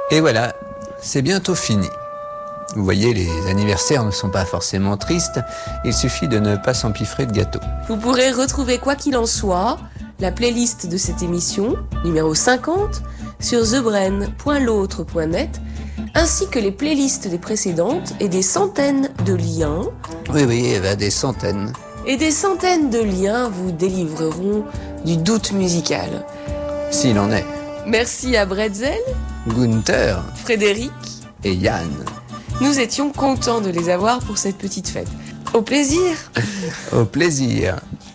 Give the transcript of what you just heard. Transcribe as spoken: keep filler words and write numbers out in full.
Et voilà, c'est bientôt fini. Vous voyez, les anniversaires ne sont pas forcément tristes, il suffit de ne pas s'empiffrer de gâteaux. Vous pourrez retrouver quoi qu'il en soit, la playlist de cette émission, numéro cinquante, sur the brain point l'autre point net, ainsi que les playlists des précédentes et des centaines de liens. Oui, oui, eh ben, des centaines. Et des centaines de liens vous délivreront du doute musical. S'il en est. Merci à Bretzel, Gunther, Frédéric et Yann. Nous étions contents de les avoir pour cette petite fête. Au plaisir. Au plaisir.